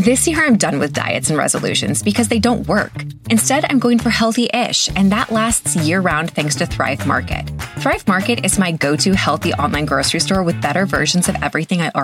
This year, I'm done with diets and resolutions because they don't work. Instead, I'm going for healthy-ish, and that lasts year-round thanks to Thrive Market. Thrive Market is my go-to healthy online grocery store with better versions of everything I